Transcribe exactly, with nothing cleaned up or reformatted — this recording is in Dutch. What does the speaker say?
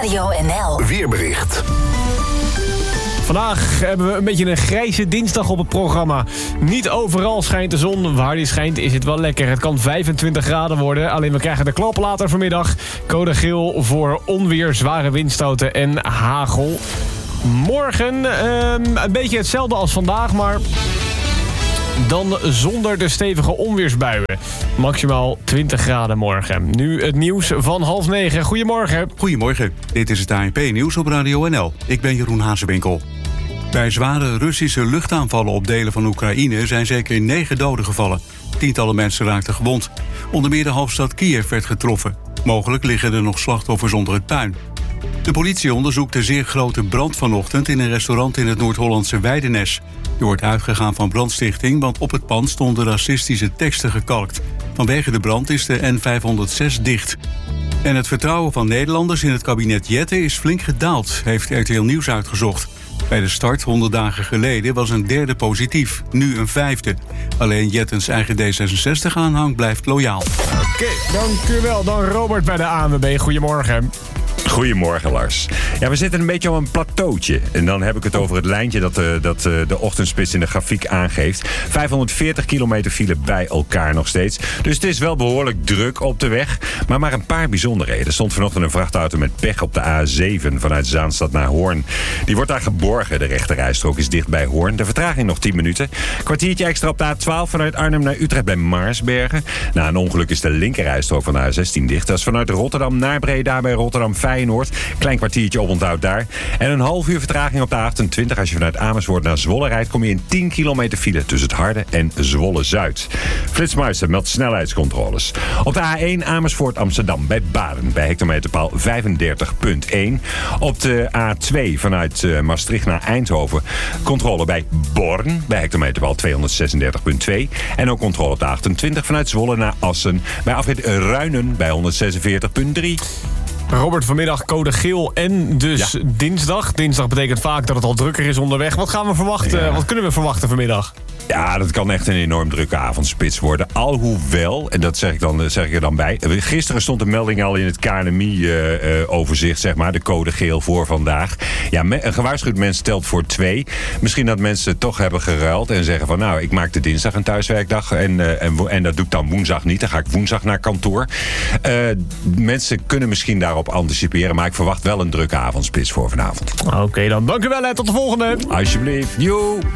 Radio N L Weerbericht. Vandaag hebben we een beetje een grijze dinsdag op het programma. Niet overal schijnt de zon. Waar die schijnt is het wel lekker. Het kan vijfentwintig graden worden. Alleen we krijgen de klap later vanmiddag. Code geel voor onweer, zware windstoten en hagel. Morgen eh, een beetje hetzelfde als vandaag, maar dan zonder de stevige onweersbuien. Maximaal twintig graden morgen. Nu het nieuws van half negen. Goedemorgen. Goedemorgen, dit is het A N P-nieuws op Radio N L. Ik ben Jeroen Hazewinkel. Bij zware Russische luchtaanvallen op delen van Oekraïne zijn zeker negen doden gevallen. Tientallen mensen raakten gewond. Onder meer de hoofdstad Kiev werd getroffen. Mogelijk liggen er nog slachtoffers onder het puin. De politie onderzoekt de zeer grote brand vanochtend in een restaurant in het Noord-Hollandse Weidenes. Er wordt uitgegaan van brandstichting, want op het pand stonden racistische teksten gekalkt. Vanwege de brand is de N vijfhonderdzes dicht. En het vertrouwen van Nederlanders in het kabinet Jette is flink gedaald, heeft R T L Nieuws uitgezocht. Bij de start honderd dagen geleden was een derde positief, nu een vijfde. Alleen Jettens eigen D zesenzestig-aanhang blijft loyaal. Oké, okay, dank u wel. Dan Robert bij de A N W B. Goedemorgen. Goedemorgen, Lars. Ja, we zitten een beetje op een plateautje. En dan heb ik het over het lijntje dat, uh, dat uh, de ochtendspits in de grafiek aangeeft. vijfhonderdveertig kilometer file bij elkaar nog steeds. Dus het is wel behoorlijk druk op de weg. Maar maar een paar bijzonderheden. Er stond vanochtend een vrachtauto met pech op de A zeven vanuit Zaanstad naar Hoorn. Die wordt daar geborgen. De rechterrijstrook is dicht bij Hoorn. De vertraging nog tien minuten. Kwartiertje extra op de A twaalf vanuit Arnhem naar Utrecht bij Maarsbergen. Na een ongeluk is de linkerrijstrook van de A zestien dicht. Dat is vanuit Rotterdam naar Breda bij Rotterdam Feyenoord. Klein kwartiertje oponthoud daar. En een half uur vertraging op de A achtentwintig. Als je vanuit Amersfoort naar Zwolle rijdt, kom je in tien kilometer file tussen het Harde en Zwolle-Zuid. Flitsmeister meldt snelheidscontroles. Op de A één Amersfoort Amsterdam bij Baden bij hectometerpaal vijfendertig komma één. Op de A twee vanuit uh, Maastricht naar Eindhoven controle bij Born bij hectometerpaal tweehonderdzesendertig komma twee. En ook controle op de achtentwintig vanuit Zwolle naar Assen bij afrit Ruinen bij honderdzesenveertig komma drie. Robert, vanmiddag code geel en dus ja. dinsdag. Dinsdag betekent vaak dat het al drukker is onderweg. Wat gaan we verwachten? Ja. Wat kunnen we verwachten vanmiddag? Ja, dat kan echt een enorm drukke avondspits worden. Alhoewel, en dat zeg ik, dan, zeg ik er dan bij. Gisteren stond de melding al in het K N M I-overzicht, uh, uh, zeg maar. De code geel voor vandaag. Ja, me, een gewaarschuwd mens telt voor twee. Misschien dat mensen toch hebben geruild en zeggen van, nou, ik maak de dinsdag een thuiswerkdag. En, uh, en, en dat doe ik dan woensdag niet. Dan ga ik woensdag naar kantoor. Uh, mensen kunnen misschien daarop anticiperen. Maar ik verwacht wel een drukke avondspits voor vanavond. Oké, okay, dan dank u wel en tot de volgende. Alsjeblieft. Joe.